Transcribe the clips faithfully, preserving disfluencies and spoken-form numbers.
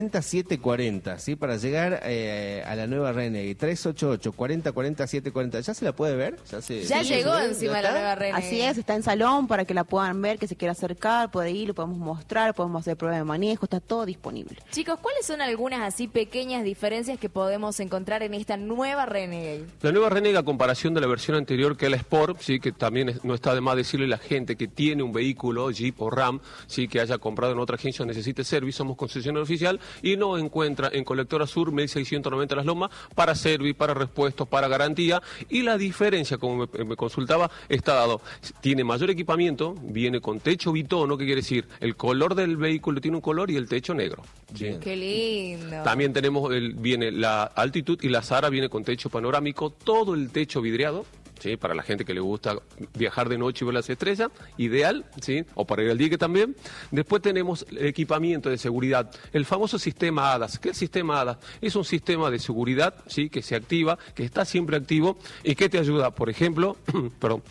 siete cuarenta, ¿sí? Para llegar eh, a la nueva Renegade. tres ocho ocho, cuarenta cuarenta, siete cuarenta. ¿Ya se la puede ver? Ya, se, ya ¿sí? llegó ¿Ya encima de la nueva Renegade. Así es, está en salón para que la puedan ver, que se quiera acercar, puede ir, lo podemos mostrar, podemos hacer prueba de manejo, está todo disponible. Chicos, ¿cuáles son algunas así pequeñas diferencias que podemos encontrar en esta nueva Renegade? La nueva Renegade, a comparación de la versión anterior, que es la Sport, sí, que también es, no está de más decirle a la gente que tiene un vehículo, Jeep o Ram, sí, que haya comprado en otra agencia o necesite servicio, somos concesionario oficial y no encuentra en Colectora Sur mil seiscientos noventa Las Lomas para servir, para repuestos, para garantía. Y la diferencia, como me, me consultaba, está dado. Tiene mayor equipamiento, viene con techo bitono, que quiere decir el color del vehículo tiene un color y el techo negro. ¿Sí? Qué lindo. También tenemos, el, viene la altitud y la Sara viene con techo panorámico, todo el techo vidriado. Sí, para la gente que le gusta viajar de noche y ver las estrellas, ideal, ¿sí? O para ir al dique también. Después tenemos el equipamiento de seguridad, el famoso sistema HADAS. ¿Qué es el sistema HADAS? Es un sistema de seguridad, ¿sí? Que se activa, que está siempre activo y que te ayuda, por ejemplo, perdón,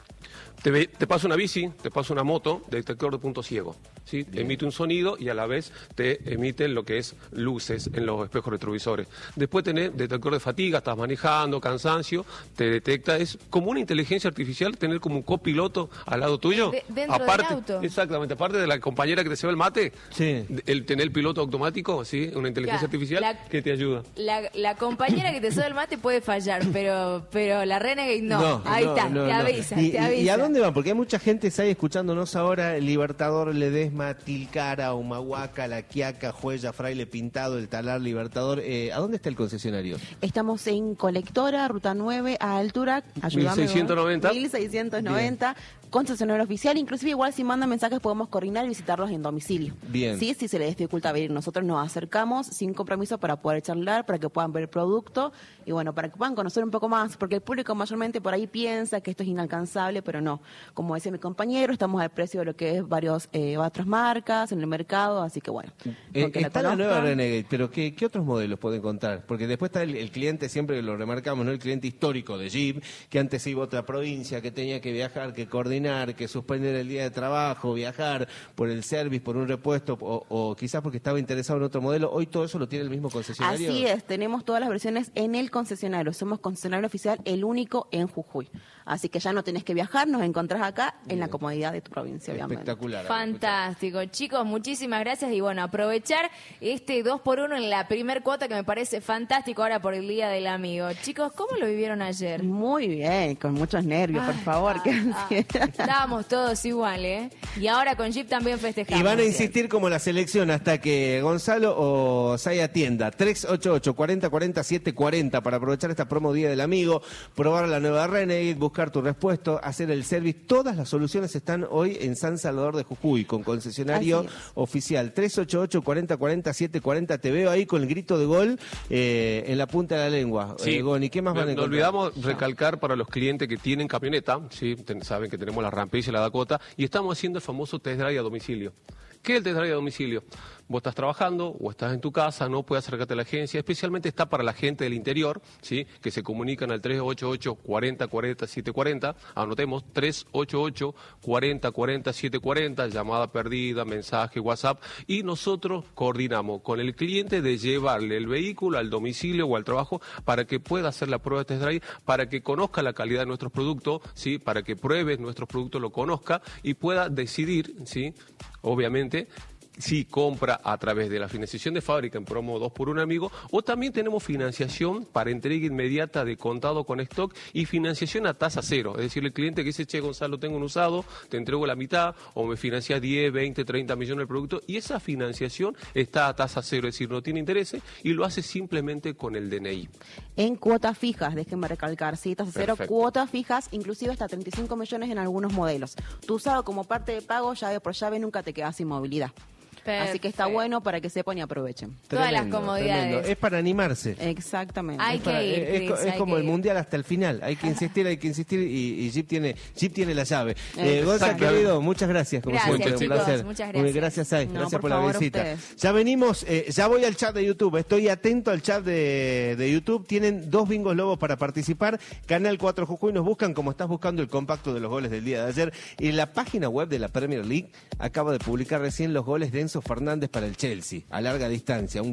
Te, ve, te pasa una bici, te pasa una moto, detector de punto ciego, ¿sí? Te emite un sonido y a la vez te emite lo que es luces en los espejos retrovisores. Después tenés detector de fatiga, estás manejando, cansancio, te detecta, es como una inteligencia artificial tener como un copiloto al lado tuyo. De, dentro aparte, del auto. Exactamente, aparte de la compañera que te se va el mate, sí. el tener el piloto automático, ¿sí? Una inteligencia Ya, artificial la, que te ayuda. La, la compañera que te sube el mate puede fallar, pero pero la Renegade no. no Ahí no, está, no, te no. avisa, ¿Y, te avisa. ¿Y a dónde van? Porque hay mucha gente ahí escuchándonos ahora, Libertador, Ledesma, Tilcara, Humahuaca, La Quiaca, Joya, Fraile Pintado, El Talar, Libertador. Eh, ¿A dónde está el concesionario? Estamos en Colectora, Ruta nueve, a altura, ayúdame, mil seiscientos noventa. mil seiscientos noventa, concesionario oficial. Inclusive igual si mandan mensajes podemos coordinar y visitarlos en domicilio. Bien. Sí, si se les dificulta venir, nosotros nos acercamos sin compromiso para poder charlar, para que puedan ver el producto y bueno, para que puedan conocer un poco más, porque el público mayormente por ahí piensa que esto es inalcanzable, pero no. Como decía mi compañero, estamos al precio de lo que es varios eh, otras marcas en el mercado, así que bueno. Eh, está la, la nueva Renegade, pero ¿qué, ¿qué otros modelos pueden contar? Porque después está el, el cliente, siempre lo remarcamos, ¿no? El cliente histórico de Jeep, que antes iba a otra provincia, que tenía que viajar, que coordinar, que suspender el día de trabajo, viajar por el service, por un repuesto, o, o quizás porque estaba interesado en otro modelo. Hoy todo eso lo tiene el mismo concesionario. Así es, tenemos todas las versiones en el concesionario. Somos concesionario oficial, el único en Jujuy. Así que ya no tenés que viajar, nos encontrás acá en Bien. La comodidad de tu provincia, obviamente. Espectacular. Fantástico. Chicos, muchísimas gracias y bueno, aprovechar este dos por uno en la primer cuota que me parece fantástico ahora por el Día del Amigo. Chicos, ¿cómo lo vivieron ayer? Muy bien, con muchos nervios, ay, por favor. Ay, ay. Estábamos todos igual, ¿eh? Y ahora con Jeep también festejamos. Y van a insistir como la selección hasta que Gonzalo o Say atienda. tres ocho ocho, cuarenta cuarenta, siete cuarenta para aprovechar esta promo Día del Amigo, probar la nueva Renegade, buscar tu repuesto, hacer el service. Todas las soluciones están hoy en San Salvador de Jujuy, con concesionario oficial. tres ocho ocho, cuarenta cuarenta, siete cuarenta. Te veo ahí con el grito de gol eh, en la punta de la lengua. Sí. Eh, Goni, ¿qué más van a encontrar? No olvidamos recalcar para los clientes que tienen camioneta, ¿sí? Saben que tenemos la Rampage y la Dakota, y estamos haciendo el famoso test drive a domicilio. ¿Qué es el test drive a domicilio? Vos estás trabajando o estás en tu casa, no puedes acercarte a la agencia, especialmente está para la gente del interior, ¿sí? Que se comunican al tres ocho ocho, cuarenta cuarenta, siete cuarenta, anotemos tres ocho ocho, cuarenta cuarenta, siete cuarenta, llamada perdida, mensaje, WhatsApp, y nosotros coordinamos con el cliente de llevarle el vehículo al domicilio o al trabajo para que pueda hacer la prueba de test drive, para que conozca la calidad de nuestros productos, ¿sí? Para que pruebe nuestros productos, lo conozca y pueda decidir, ¿sí? Obviamente, si compra a través de la financiación de fábrica en promo dos por uno amigo, o también tenemos financiación para entrega inmediata de contado con stock y financiación a tasa cero. Es decir, el cliente que dice, che, Gonzalo, tengo un usado, te entrego la mitad, o me financias diez, veinte, treinta millones del producto, y esa financiación está a tasa cero, es decir, no tiene intereses, y lo hace simplemente con el D N I. En cuotas fijas, déjenme recalcar, sí, tasa cero, Perfecto. Cuotas fijas, inclusive hasta treinta y cinco millones en algunos modelos. Tu usado como parte de pago, llave por llave, nunca te quedas sin movilidad. Perfecto. Así que está bueno para que sepan y aprovechen. Todas Tremendo, las comodidades. tremendo. Es para animarse. Exactamente. Hay Es, para- que ir, es- es co- Cris, es hay como que el ir. mundial hasta el final. Hay que insistir, hay que insistir y, y Jeep tiene Jeep tiene la llave. Eh, Exacto. Gonza, querido, muchas gracias. Como Gracias, siempre, chicos, un placer. muchas Muy gracias. Gracias, Sai. No, Gracias por por, la favor, a visita. ustedes. Ya venimos, eh, ya voy al chat de YouTube. Estoy atento al chat de, de YouTube. Tienen dos bingos lobos para participar. Canal cuatro Jujuy nos buscan como estás buscando el compacto de los goles del día de ayer. Y la página web de la Premier League acaba de publicar recién los goles de Enzo Fernández para el Chelsea a larga distancia. Un